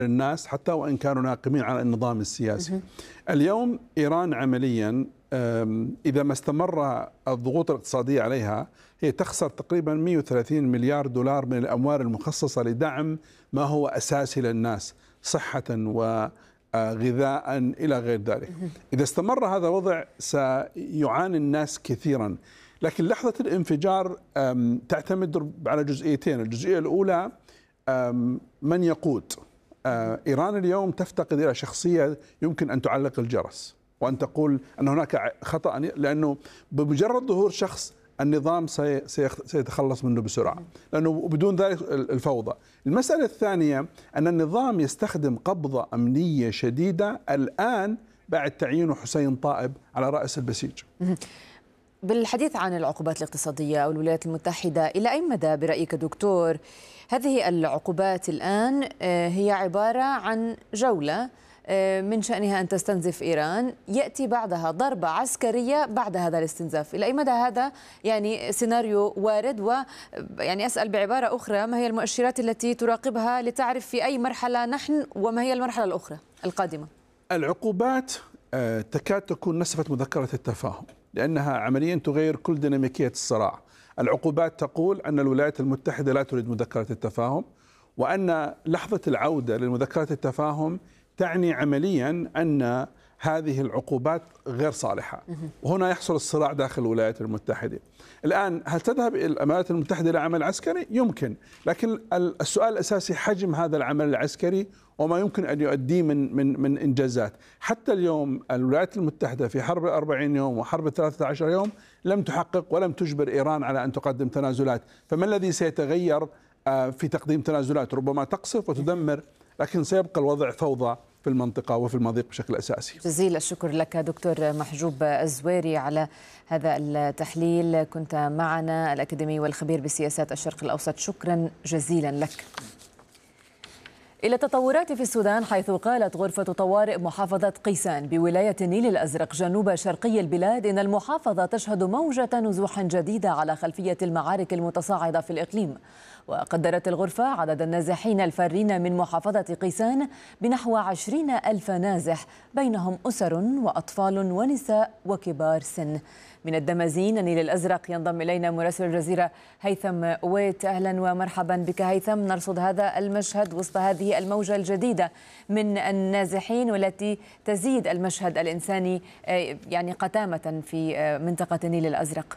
الناس حتى وإن كانوا ناقمين على النظام السياسي. اليوم إيران عمليا إذا ما استمر الضغوط الاقتصادية عليها هي تخسر تقريبا 130 مليار دولار من الأموال المخصصة لدعم ما هو أساسي للناس صحة وغذاء إلى غير ذلك. إذا استمر هذا الوضع سيعاني الناس كثيرا. لكن لحظة الانفجار تعتمد على جزئيتين. الجزئية الأولى من يقود. إيران اليوم تفتقد إلى شخصية يمكن أن تعلق الجرس وأن تقول أن هناك خطأ، لأنه بمجرد ظهور شخص النظام سيتخلص منه بسرعة، لأنه بدون ذلك الفوضى. المسألة الثانية أن النظام يستخدم قبضة أمنية شديدة الآن بعد تعيين حسين طائب على رأس البسيج. بالحديث عن العقوبات الاقتصادية أو الولايات المتحدة، إلى أي مدى برأيك دكتور هذه العقوبات الآن هي عبارة عن جولة من شأنها أن تستنزف إيران، يأتي بعدها ضربة عسكرية بعد هذا الاستنزاف؟ إلى أي مدى هذا يعني سيناريو وارد؟ ويعني أسأل بعبارة أخرى، ما هي المؤشرات التي تراقبها لتعرف في أي مرحلة نحن وما هي المرحلة الأخرى القادمة؟ العقوبات تكاد تكون نسفة مذكرة التفاهم، لأنها عمليا تغير كل ديناميكية الصراع. العقوبات تقول أن الولايات المتحدة لا تريد مذكرة التفاهم، وأن لحظة العودة لمذكرة التفاهم تعني عمليا أن هذه العقوبات غير صالحة، وهنا يحصل الصراع داخل الولايات المتحدة. الآن هل تذهب الولايات المتحدة إلى عمل عسكري؟ يمكن، لكن السؤال الأساسي حجم هذا العمل العسكري وما يمكن أن يؤديه من إنجازات. حتى اليوم الولايات المتحدة في حرب 40 يوم وحرب 13 يوم لم تحقق ولم تجبر إيران على أن تقدم تنازلات. فما الذي سيتغير في تقديم تنازلات؟ ربما تقصف وتدمر، لكن سيبقى الوضع فوضى في المنطقة وفي المضيق بشكل أساسي. جزيل الشكر لك دكتور محجوب الزويري على هذا التحليل. كنت معنا الأكاديمي والخبير بسياسات الشرق الأوسط، شكرا جزيلا لك. إلى التطورات في السودان، حيث قالت غرفة طوارئ محافظة قيسان بولاية النيل الأزرق جنوب شرقي البلاد إن المحافظة تشهد موجة نزوح جديدة على خلفية المعارك المتصاعدة في الإقليم. وقدرت الغرفة عدد النازحين الفارين من محافظة قيسان بنحو 20,000 نازح، بينهم أسر وأطفال ونساء وكبار سن. من الدمازين النيل الأزرق ينضم إلينا مراسل الجزيرة هيثم أويت. أهلا ومرحبا بك هيثم. نرصد هذا المشهد وسط هذه الموجة الجديدة من النازحين والتي تزيد المشهد الإنساني يعني قتامة في منطقة النيل الأزرق.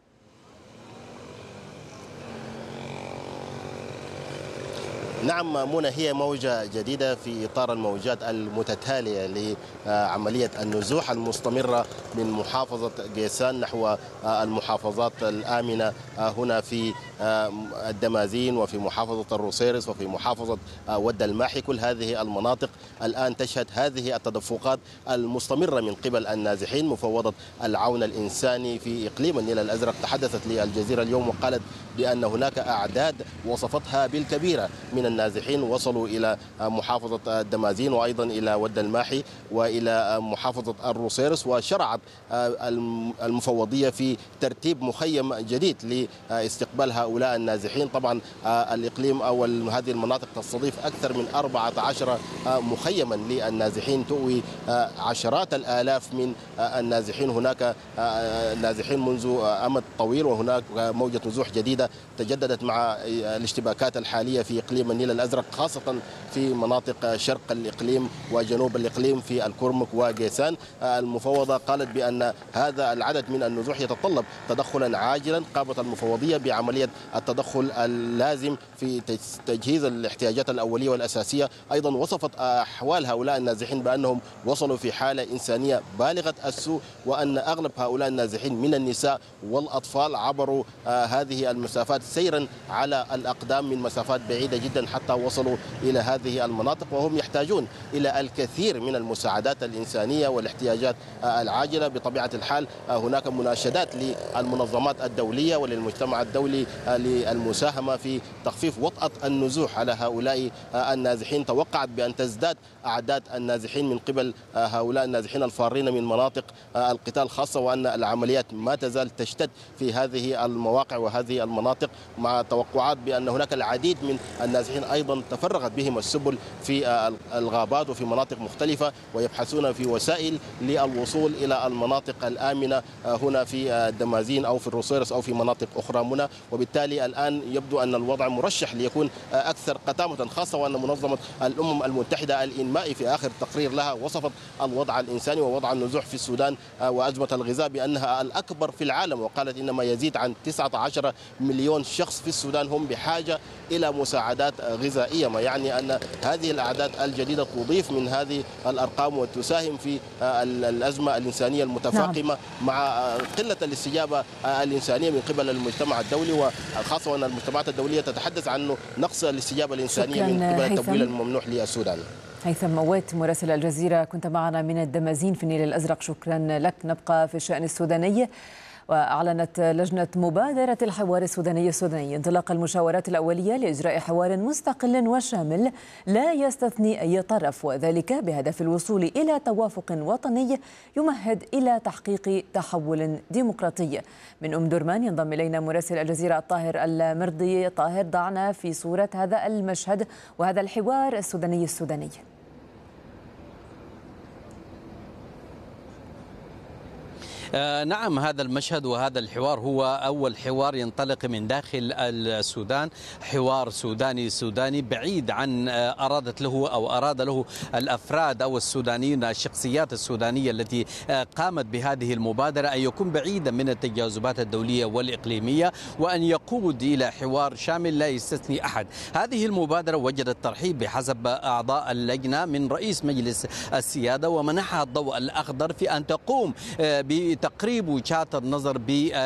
نعم منى، هي موجة جديدة في إطار الموجات المتتالية لعملية النزوح المستمرة من محافظة قيسان نحو المحافظات الآمنة هنا في الدمازين وفي محافظة الروسيرس وفي محافظة ود الماحي. كل هذه المناطق الآن تشهد هذه التدفقات المستمرة من قبل النازحين. مفوضة العون الإنساني في إقليم النيل الأزرق تحدثت للجزيرة اليوم وقالت بأن هناك أعداد وصفتها بالكبيرة من النازحين وصلوا إلى محافظة الدمازين وأيضا إلى ود الماحي وإلى محافظة الروسيرس. وشرعت المفوضية في ترتيب مخيم جديد لاستقبال هؤلاء النازحين. طبعا الإقليم أو هذه المناطق تستضيف أكثر من 14 مخيما للنازحين تؤوي عشرات الآلاف من النازحين. هناك نازحين منذ أمد طويل، وهناك موجة نزوح جديدة تجددت مع الاشتباكات الحالية في إقليم النيل الأزرق، خاصة في مناطق شرق الإقليم وجنوب الإقليم في الكرمك وقيسان. المفوضة قالت بأن هذا العدد من النزوح يتطلب تدخلا عاجلا. قامت المفوضية بعملية التدخل اللازم في تجهيز الاحتياجات الأولية والأساسية. أيضا وصفت أحوال هؤلاء النازحين بأنهم وصلوا في حالة إنسانية بالغة السوء، وأن أغلب هؤلاء النازحين من النساء والأطفال عبروا هذه المسافات سيرا على الأقدام من مسافات بعيدة جدا حتى وصلوا إلى هذه المناطق، وهم يحتاجون إلى الكثير من المساعدات الإنسانية والاحتياجات العاجلة. بطبيعة الحال هناك مناشدات للمنظمات الدولية وللمجتمع الدولي للمساهمة في تخفيف وطأة النزوح على هؤلاء النازحين. توقعت بأن تزداد أعداد النازحين من قبل هؤلاء النازحين الفارين من مناطق القتال، خاصة وأن العمليات ما تزال تشتد في هذه المواقع وهذه المناطق. المناطق، مع توقعات بأن هناك العديد من النازحين أيضا تفرغت بهم السبل في الغابات وفي مناطق مختلفة، ويبحثون في وسائل للوصول إلى المناطق الآمنة هنا في الدمازين أو في الروسيرس أو في مناطق أخرى منى. وبالتالي الآن يبدو أن الوضع مرشح ليكون أكثر قتامة، خاصة وأن منظمة الأمم المتحدة الإنمائي في آخر تقرير لها وصفت الوضع الإنساني ووضع النزوح في السودان وأزمة الغذاء بأنها الأكبر في العالم، وقالت إن ما يزيد عن 19 مليون شخص في السودان هم بحاجة إلى مساعدات غذائية، ما يعني أن هذه الأعداد الجديدة تضيف من هذه الأرقام وتساهم في الأزمة الإنسانية المتفاقمة مع قلة الاستجابة الإنسانية من قبل المجتمع الدولي، وخاصة أن المجتمعات الدولية تتحدث عنه نقص الاستجابة الإنسانية من قبل التمويل الممنوح للسودان. هيثم موات مراسل الجزيرة كنت معنا من الدمازين في النيل الأزرق، شكرا لك. نبقى في الشأن السوداني. وأعلنت لجنة مبادرة الحوار السوداني انطلاق المشاورات الأولية لإجراء حوار مستقل وشامل لا يستثني أي طرف، وذلك بهدف الوصول إلى توافق وطني يمهد إلى تحقيق تحول ديمقراطي. من أم درمان ينضم إلينا مراسل الجزيرة الطاهر المرضي. طاهر، ضعنا في صورة هذا المشهد وهذا الحوار السوداني. نعم، هذا المشهد وهذا الحوار هو أول حوار ينطلق من داخل السودان، حوار سوداني بعيد عن أراد له الأفراد أو السودانيين، الشخصيات السودانية التي قامت بهذه المبادرة، أن يكون بعيدا من التجاذبات الدولية والإقليمية، وأن يقود إلى حوار شامل لا يستثني أحد. هذه المبادرة وجدت ترحيب بحسب أعضاء اللجنة من رئيس مجلس السيادة، ومنحها الضوء الأخضر في أن تقوم بتقريب وجهات النظر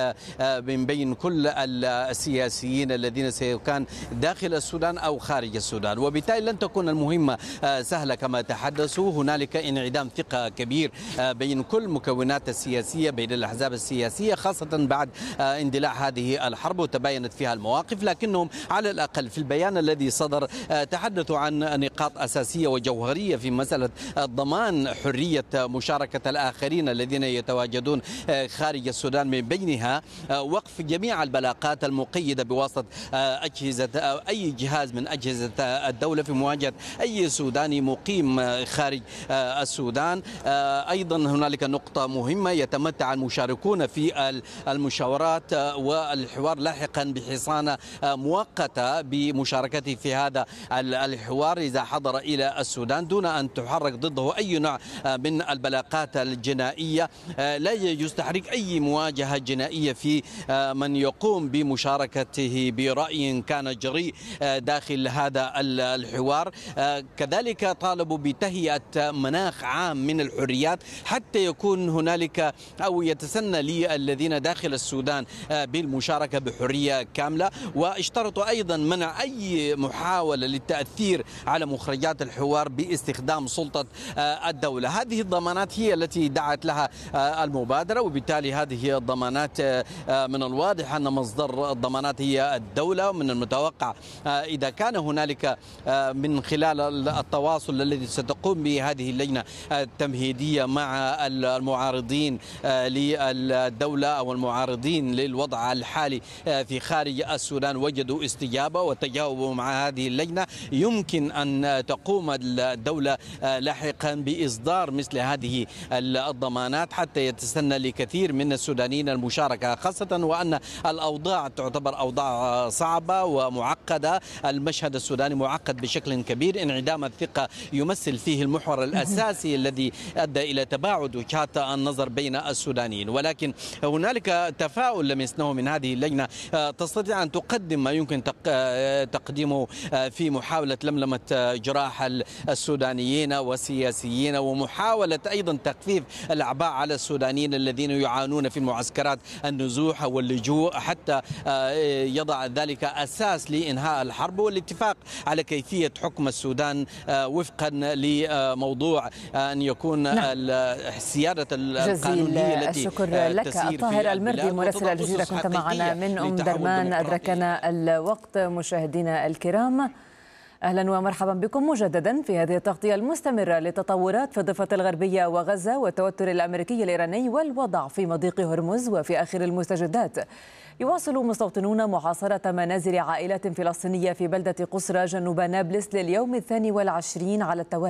من بين كل السياسيين الذين سيكون داخل السودان أو خارج السودان، وبالتالي لن تكون المهمة سهلة كما تحدثوا. هنالك انعدام ثقة كبير بين كل مكونات السياسية، بين الأحزاب السياسية، خاصة بعد اندلاع هذه الحرب وتباينت فيها المواقف، لكنهم على الأقل في البيان الذي صدر تحدثوا عن نقاط أساسية وجوهرية في مسألة ضمان حرية مشاركة الآخرين الذين يتواجدون خارج السودان، من بينها وقف جميع البلاغات المقيدة بواسطة أجهزة أو أي جهاز من أجهزة الدولة في مواجهة أي سوداني مقيم خارج السودان. أيضا هنالك نقطة مهمة، يتمتع المشاركون في المشاورات والحوار لاحقا بحصانة مؤقتة بمشاركته في هذا الحوار إذا حضر إلى السودان دون أن تحرك ضده أي نوع من البلاغات الجنائية. لا يجوز تحريك أي مواجهة جنائية في من يقوم بمشاركته برأي كان جريء داخل هذا الحوار. كذلك طالبوا بتهيئة مناخ عام من الحريات حتى يكون هنالك أو يتسنى للذين داخل السودان بالمشاركة بحرية كاملة، واشترطوا أيضا منع أي محاولة للتأثير على مخرجات الحوار باستخدام سلطة الدولة. هذه الضمانات هي التي دعت لها المبادرة، وبالتالي هذه الضمانات من الواضح أن مصدر الضمانات هي الدولة. ومن المتوقع إذا كان هنالك من خلال التواصل الذي ستقوم به هذه اللجنة التمهيدية مع المعارضين للدولة أو المعارضين للوضع الحالي في خارج السودان وجدوا استجابة وتجاوبوا مع هذه اللجنة، يمكن أن تقوم الدولة لاحقا بإصدار مثل هذه الضمانات حتى يتسنى لكثير من السودانيين المشاركة، خاصة وأن الأوضاع تعتبر أوضاع صعبة ومعقدة. المشهد السوداني معقد بشكل كبير، انعدام الثقة يمثل فيه المحور الأساسي الذي أدى إلى تباعد وجهات النظر بين السودانيين، ولكن هنالك تفاؤل لمسناه من هذه اللجنة تستطيع أن تقدم ما يمكن تقديمه في محاولة لملمة جراح السودانيين والسياسيين، ومحاولة أيضا تخفيف الأعباء على السودانيين الذين يعانون في معسكرات النزوح واللجوء، حتى يضع ذلك أساس لإنهاء الحرب والاتفاق على كيفية حكم السودان وفقا لموضوع أن يكون السيادة القانونية التي الشكر لك. الطاهر المرضي مراسل الجزيرة كنت معنا من أم درمان. أدركنا الوقت مشاهدينا الكرام. أهلا ومرحبا بكم مجددا في هذه التغطية المستمرة للتطورات في الضفة الغربية وغزة والتوتر الأمريكي الإيراني والوضع في مضيق هرمز وفي آخر المستجدات. يواصل مستوطنون محاصرة منازل عائلات فلسطينية في بلدة قصرى جنوب نابلس لليوم 22 على التوالي.